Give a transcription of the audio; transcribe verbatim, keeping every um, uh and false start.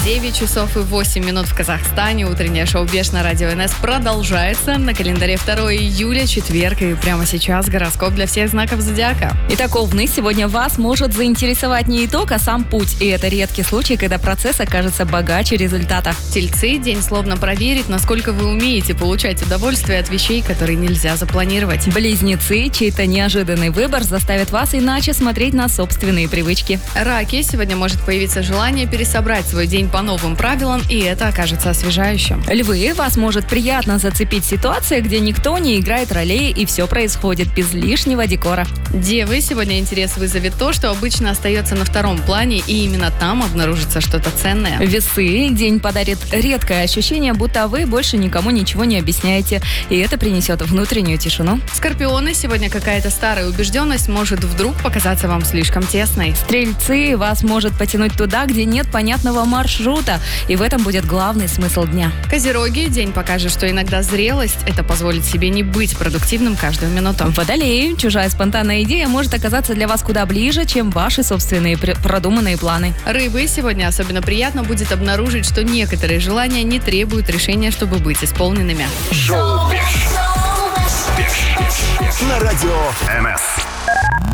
девять часов и восемь минут в Казахстане. Утреннее шоу «Беш» на радио эн эс продолжается. На календаре второго июля, четверг, и прямо сейчас гороскоп для всех знаков зодиака. Итак, Овны, сегодня вас может заинтересовать не итог, а сам путь. И это редкий случай, когда процесс окажется богаче результата. Тельцы, день словно проверит, насколько вы умеете получать удовольствие от вещей, которые нельзя запланировать. Близнецы, чей-то неожиданный выбор заставит вас иначе смотреть на собственные привычки. Раки, сегодня может появиться желание пересобрать свой день по новым правилам, и это окажется освежающим. Львы, вас может приятно зацепить ситуация, где никто не играет ролей и все происходит без лишнего декора. Девы, сегодня интерес вызовет то, что обычно остается на втором плане, и именно там обнаружится что-то ценное. Весы, день подарит редкое ощущение, будто вы больше никому ничего не объясняете, и это принесет внутреннюю тишину. Скорпионы, сегодня какая-то старая убежденность может вдруг показаться вам слишком тесной. Стрельцы, вас может потянуть туда, где нет понятного маршрута, и в этом будет главный смысл дня. Козероги, день покажет, что иногда зрелость – это позволит себе не быть продуктивным каждую минуту. Водолеи, чужая спонтанная идея может оказаться для вас куда ближе, чем ваши собственные продуманные планы. Рыбы, сегодня особенно приятно будет обнаружить, что некоторые желания не требуют решения, чтобы быть исполненными. Шоу «Беш» на радио эн эс.